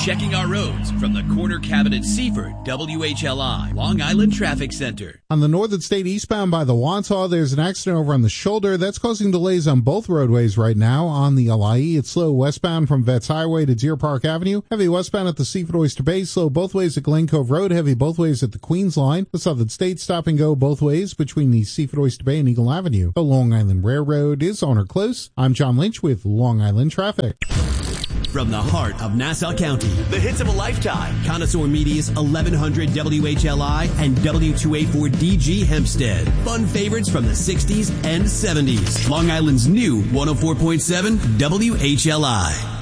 Checking our roads from the Corner Cabinet Seaford, WHLI, Long Island Traffic Center. On the Northern State eastbound by the Wantagh, there's an accident over on the shoulder. That's causing delays on both roadways right now. On the LIE, it's slow westbound from Vets Highway to Deer Park Avenue. Heavy westbound at the Seaford Oyster Bay. Slow both ways at Glen Cove Road. Heavy both ways at the Queens Line. The Southern State stop and go both ways between the Seaford Oyster Bay and Eagle Avenue. The Long Island Railroad is on or close. I'm John Lynch with Long Island Traffic. From the heart of Nassau County, the hits of a lifetime. Connoisseur Media's 1100 WHLI and W2A4DG Hempstead. Fun favorites from the 60s and 70s. Long Island's new 104.7 WHLI.